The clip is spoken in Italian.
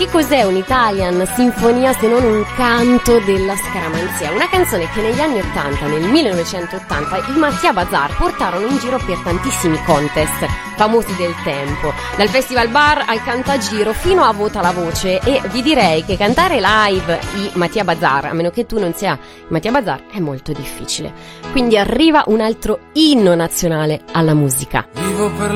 che cos'è un Italian Sinfonia se non un canto della scaramanzia? Una canzone che negli anni 80, nel 1980, i Mattia Bazar portarono in giro per tantissimi contest famosi del tempo, dal Festival Bar al Cantagiro fino a Vota la Voce, e vi direi che cantare live i Mattia Bazar, a meno che tu non sia Mattia Bazar, è molto difficile. Quindi arriva un altro inno nazionale alla musica. Vivo per